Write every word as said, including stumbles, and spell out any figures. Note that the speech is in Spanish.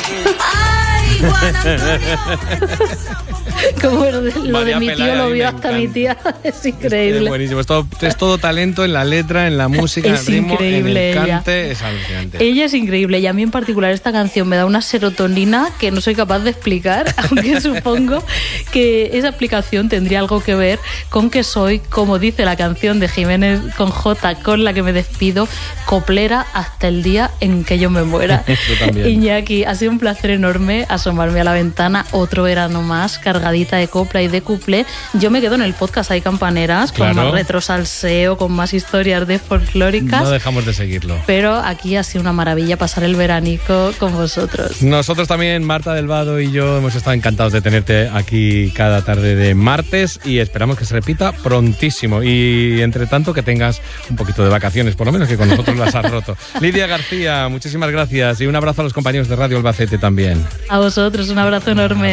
¡Ay, Juan Antonio! Como lo de, lo de mi tío Pelay, a lo mí vio me hasta encanta. mi tía. Es increíble. Es buenísimo. Es todo, es todo talento en la letra, en la música, en el Es ritmo, increíble en el ella. cante. Es alucinante. Ella es increíble y a mí en particular esta canción me da una serotonina que no soy capaz de explicar, aunque supongo que esa explicación tendría algo que ver con que soy, como dice la canción de Jiménez con J, con la que me despido, coplera hasta el día en que yo me muera. Yo también. Iñaki, ha sido un placer enorme asomarme a la ventana, otro verano más, cargadita de copla y de cuplé. Yo me quedo en el podcast Hay Campaneras, Claro. con más retrosalseo, con más historias de folclóricas. No dejamos de seguirlo. Pero aquí ha sido una maravilla pasar el veranico con vosotros. Nosotros también, Marta del Vado y yo, hemos estado encantados de tenerte aquí cada tarde de martes y esperamos que se repita prontísimo. Y entre tanto, que tengas un poquito de vacaciones, por lo menos que con nosotros las has roto. Lidia García, muchísimas gracias y un abrazo a los compañeros de Radio Albacete también. A vosotros, un abrazo enorme.